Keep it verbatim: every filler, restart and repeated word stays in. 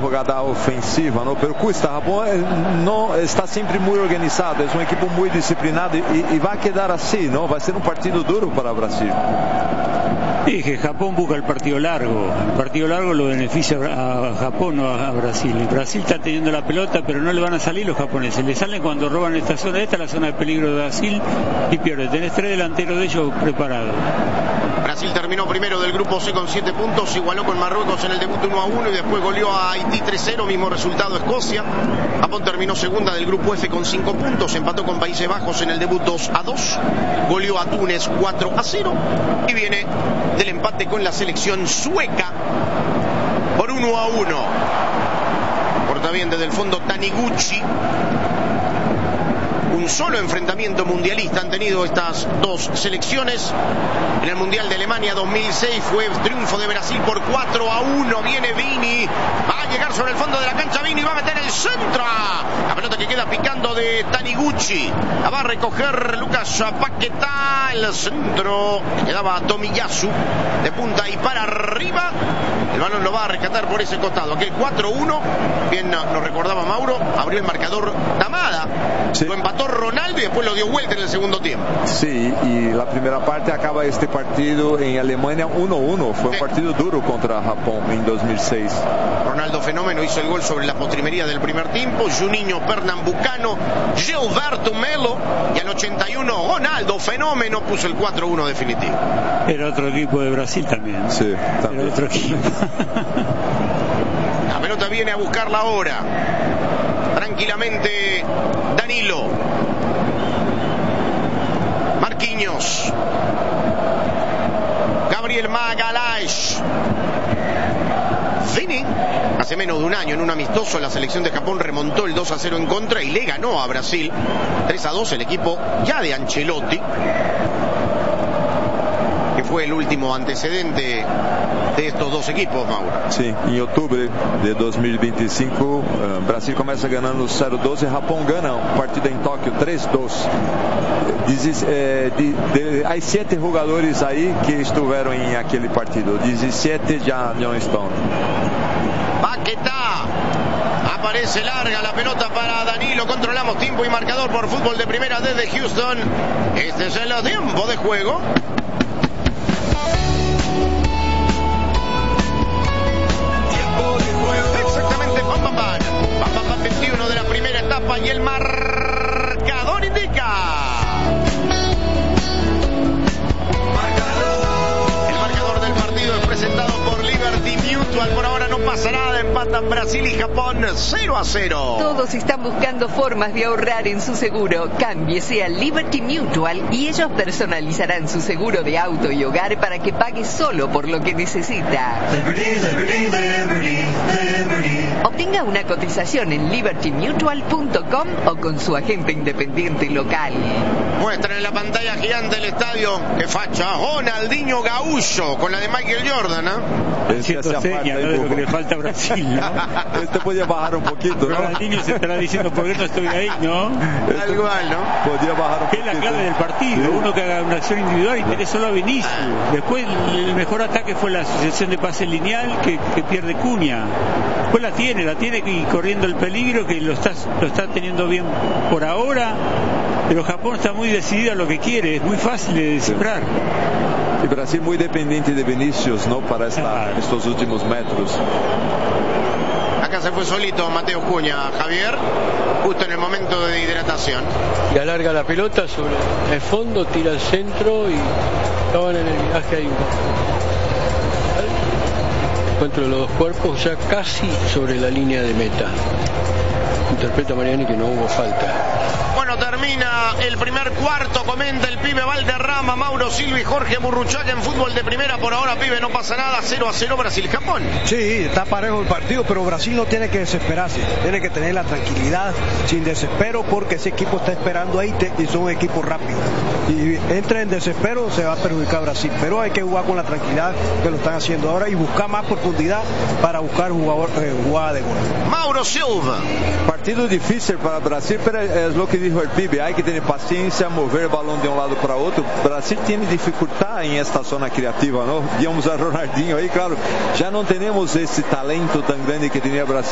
jugada ofensiva, ¿no? Pero cuesta. Japón no está siempre muy organizado, es un equipo muy disciplinado y, y va a quedar así, ¿no? Va a ser un partido duro para Brasil. Dije, Japón busca el partido largo. El partido largo lo beneficia a Japón, no a Brasil. El Brasil está teniendo la pelota, pero no le van a salir los japoneses. Le salen cuando roban esta zona. Esta es la zona de peligro de Brasil y pierde. Tenés tres delanteros de ellos preparados. Brasil terminó primero del grupo C con siete puntos, igualó con Marruecos en el debut uno a uno y después goleó a Haití tres cero, mismo resultado Escocia. Japón terminó segunda del grupo F con cinco puntos, empató con Países Bajos en el debut dos a dos, goleó a Túnez cuatro a cero y viene del empate con la selección sueca por uno a uno. Porta bien desde el fondo Taniguchi. Un solo enfrentamiento mundialista han tenido estas dos selecciones. En el Mundial de Alemania dos mil seis fue triunfo de Brasil por cuatro a uno. Viene Vini, va a llegar sobre el fondo de la cancha Vini, va a meter el centro. La pelota que queda picando de Taniguchi. La va a recoger Lucas Paquetá. El centro quedaba Tomiyasu de punta y para arriba. El balón lo va a rescatar por ese costado. Aquel cuatro uno, bien nos recordaba Mauro, abrió el marcador Tamada. Sí. Lo empató Ronaldo y después lo dio vuelta en el segundo tiempo. Sí, y la primera parte acaba este partido en Alemania uno uno. Fue un partido duro contra Japón en dos mil seis. Ronaldo Fenómeno hizo el gol sobre la postrimería del primer tiempo. Juninho Pernambucano, Gilberto Melo y al ochenta y uno Ronaldo Fenómeno puso el cuatro uno definitivo. Era otro equipo de Brasil también. Sí, también. Era otro equipo. La pelota viene a buscarla ahora. Tranquilamente Danilo. Marquinhos. Gabriel Magalhães. Vini. Hace menos de un año en un amistoso la selección de Japón remontó el dos a cero en contra y le ganó a Brasil tres a dos, el equipo ya de Ancelotti, que fue el último antecedente de estos dos equipos, Mauro. Sí, en octubre de dos mil veinticinco, uh, Brasil começa ganando cero a dois e Japão gana um partido em Tóquio três a dois. Diz, eh, de, de, hay siete jogadores aí que estiveram em aquele partido, dezessete já não estão. Paquetá. Aparece larga la pelota para Danilo. Controlamos tiempo y marcador por Fútbol de Primera desde Houston. Este es el tiempo de juego. Exactamente, pam, pam, pam. Pam, pam, pam, veintiuno de la primera etapa y el marcador indica. El marcador del partido es presentado por Liberty Mutual. Por ahora no pasa nada, empatan Brasil y Japón cero a cero. Todos están buscando formas de ahorrar en su seguro. Cámbiese a Liberty Mutual y ellos personalizarán su seguro de auto y hogar para que pague solo por lo que necesita. Liberty, Liberty, Liberty, Liberty. Obtenga una cotización en liberty mutual punto com o con su agente independiente local. Muestran en la pantalla gigante del estadio que facha Ronaldinho Gaúcho con la de Michael Jordan, ¿eh? Haciendo señas, ¿no? De lo que le falta a Brasil, ¿no? Este podía bajar un poquito, ¿no? Ronaldinho se estará diciendo por qué no estoy ahí, ¿no? Tal cual, ¿no? Podía bajar un que poquito. es la clave del partido, uno que haga una acción individual y tiene solo a Vinicius. Después el mejor ataque fue la asociación de pase lineal que, que pierde Cunha. Después la tiene, la tiene y corriendo el peligro que lo está, lo está teniendo bien por ahora, pero Japón está muy decidido a lo que quiere, es muy fácil de descifrar. Y Brasil muy dependiente de Vinicius, ¿no? Para esta, claro. estos últimos metros. Acá se fue solito Mateo Cunha, Javier, justo en el momento de hidratación. Y alarga la pelota sobre el fondo, tira el centro y estaban en el viraje ahí. Encuentro de los dos cuerpos ya casi sobre la línea de meta. Interpreta Mariani que no hubo falta. Bueno, termina el primer cuarto, comenta el pibe Valderrama, Mauro Silva y Jorge Burruchaga en Fútbol de Primera. Por ahora, pibe, no pasa nada, cero a cero Brasil-Japón. Sí, está parejo el partido, pero Brasil no tiene que desesperarse, tiene que tener la tranquilidad, sin desespero, porque ese equipo está esperando ahí y son un equipo rápido. Y entra en desespero, se va a perjudicar a Brasil, pero hay que jugar con la tranquilidad que lo están haciendo ahora y buscar más profundidad para buscar jugador, eh, jugada de gol. Mauro Silva. Partido difícil para Brasil, pero es lo que dijo el pibe, hay que tener paciencia, mover el balón de un lado para otro. Brasil tiene dificultad en esta zona creativa, ¿no? Digamos a Ronaldinho ahí, claro, ya no tenemos ese talento tan grande que tenía Brasil